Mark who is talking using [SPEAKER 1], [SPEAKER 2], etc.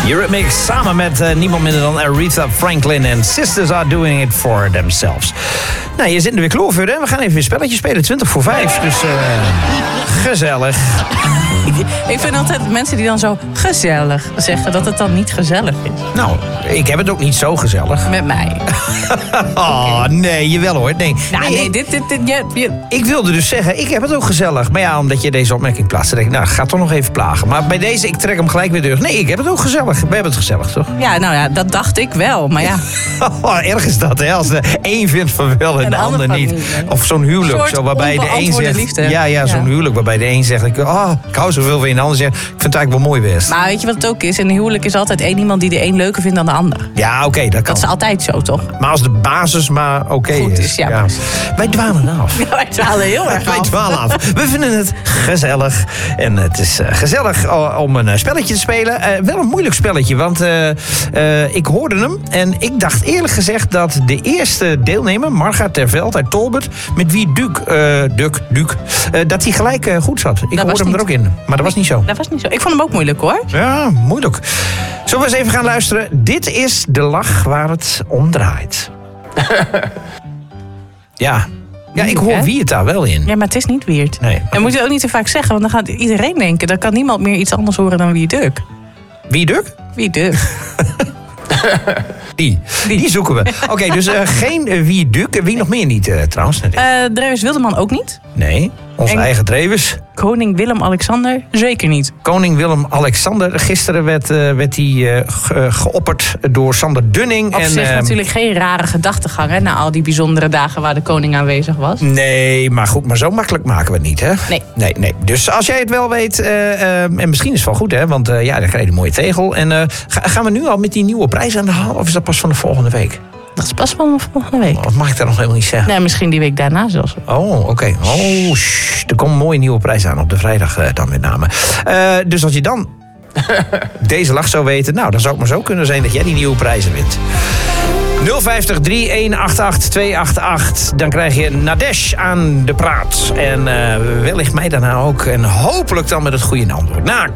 [SPEAKER 1] Eurythmics samen met niemand minder dan Aretha Franklin en Sisters Are Doing It For Themselves. Nou, je zit er weer klaar voor, hè? We gaan even een spelletje spelen, 20 voor 5. Dus gezellig.
[SPEAKER 2] Ik vind altijd mensen die dan zo gezellig zeggen dat het dan niet gezellig is.
[SPEAKER 1] Nou, ik heb het ook niet zo gezellig.
[SPEAKER 2] Met mij.
[SPEAKER 1] Oh, nee, jawel hoor. Nee,
[SPEAKER 2] Nou, nee,
[SPEAKER 1] Ik wilde dus zeggen, ik heb het ook gezellig. Maar ja, omdat je deze opmerking plaatst, denk ik, nou, ga toch nog even plagen. Maar bij deze, ik trek hem gelijk weer terug. Nee, ik heb het ook gezellig. We hebben het gezellig, toch?
[SPEAKER 2] Ja, nou ja, dat dacht ik wel, maar ja.
[SPEAKER 1] Erg is dat, hè? Als de een vindt van wel en de ander niet. Of zo'n huwelijk, zo, waarbij de een zegt...
[SPEAKER 2] liefde.
[SPEAKER 1] Ja, zo'n huwelijk waarbij de een zegt... ik hou zoveel van je en de ander zegt... ik vind het eigenlijk wel mooi best.
[SPEAKER 2] Maar weet je wat het ook is? In een huwelijk is altijd één iemand die de een leuker vindt dan de ander.
[SPEAKER 1] Ja, oké, dat kan.
[SPEAKER 2] Dat is altijd zo, toch?
[SPEAKER 1] Maar als de basis maar oké
[SPEAKER 2] Goed
[SPEAKER 1] is.
[SPEAKER 2] is, ja.
[SPEAKER 1] Wij dwalen af.
[SPEAKER 2] Ja, wij dwalen heel erg
[SPEAKER 1] Wij
[SPEAKER 2] af.
[SPEAKER 1] dwalen af. We vinden het gezellig. En het is gezellig om een spelletje te spelen. Wel een moeilijk spelletje, want ik hoorde hem. En ik dacht eerlijk gezegd dat de eerste deelnemer, Marga Terveld uit Tolbert... met wie Duc, dat hij gelijk goed zat. Ik hoorde hem er ook in. Maar dat was niet zo.
[SPEAKER 2] Dat was niet zo. Ik vond hem ook moeilijk, hoor.
[SPEAKER 1] Ja, moeilijk. Zullen we eens even gaan luisteren? Dit is de lach waar het om draait. Ja, ik hoor wie het daar wel in.
[SPEAKER 2] Ja, maar het is niet weird.
[SPEAKER 1] Nee.
[SPEAKER 2] En moet je ook niet te vaak zeggen, want dan gaat iedereen denken... dan kan niemand meer iets anders horen dan wie Duc.
[SPEAKER 1] Wie Duc?
[SPEAKER 2] Wie Duc.
[SPEAKER 1] Die zoeken we. Oké, dus geen wie Duc. Wie nog meer niet trouwens?
[SPEAKER 2] Drewes Wilderman ook niet.
[SPEAKER 1] Nee, onze eigen Drewes.
[SPEAKER 2] Koning Willem-Alexander zeker niet.
[SPEAKER 1] Koning Willem-Alexander. Gisteren werd hij geopperd door Sander Dunning.
[SPEAKER 2] Op zich natuurlijk geen rare gedachtegang, hè, na al die bijzondere dagen waar de koning aanwezig was.
[SPEAKER 1] Nee, maar goed, maar zo makkelijk maken we het niet, hè? Nee. Dus als jij het wel weet, en misschien is het wel goed, hè? Want dan krijg je een mooie tegel. En gaan we nu al met die nieuwe prijs aan de haal? Of is dat pas van de volgende week?
[SPEAKER 2] Dat is pas van de volgende week.
[SPEAKER 1] Of mag ik dat nog helemaal niet zeggen?
[SPEAKER 2] Nee, misschien die week daarna zelfs.
[SPEAKER 1] Oh, oké. Er komt een mooie nieuwe prijs aan op de vrijdag dan met name. Dus als je dan deze lach zou weten... nou, dan zou het maar zo kunnen zijn dat jij die nieuwe prijzen wint. 050 3188 288. Dan krijg je Nadesh aan de praat. En wellicht mij daarna ook. En hopelijk dan met het goede antwoord.